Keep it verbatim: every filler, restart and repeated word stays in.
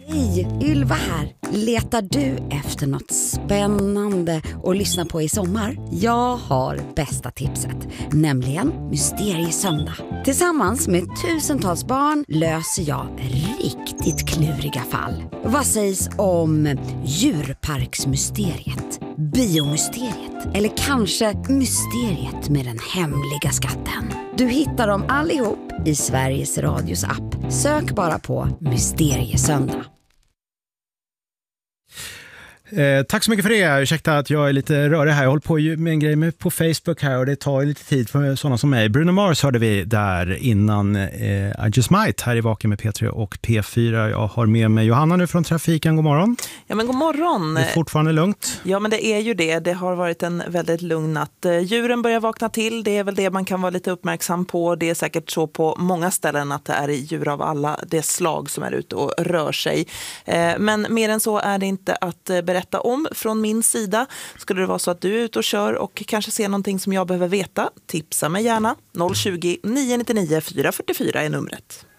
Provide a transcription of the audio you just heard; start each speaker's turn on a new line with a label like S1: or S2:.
S1: Hej, Ylva här. Letar du efter något spännande att lyssna på i sommar? Jag har bästa tipset, nämligen Mysteriesöndag. Tillsammans med tusentals barn löser jag riktigt kluriga fall. Vad sägs om djurparksmysteriet, biomysteriet eller kanske mysteriet med den hemliga skatten? Du hittar dem allihop i Sveriges Radios app. Sök bara på Mysteriesöndag.
S2: Eh, tack så mycket för det. Ursäkta att jag är lite rörig här. Jag håller på med en grej med på Facebook här och det tar lite tid för sådana som mig. Bruno Mars hörde vi där innan eh, I Just Might här i Vaken med P tre och P fyra. Jag har med mig Johanna nu från Trafiken. God morgon.
S3: Ja, men god morgon.
S2: Det är fortfarande lugnt.
S3: Ja, men det är ju det. Det har varit en väldigt lugn natt. Djuren börjar vakna till. Det är väl det man kan vara lite uppmärksam på. Det är säkert så på många ställen att det är djur av alla det slag som är ute och rör sig. Eh, men mer än så är det inte att berätta om från min sida. Skulle det vara så att du är ute och kör och kanske ser någonting som jag behöver veta, tipsa mig gärna. noll tjugo, nio nio nio, fyra fyra fyra är numret.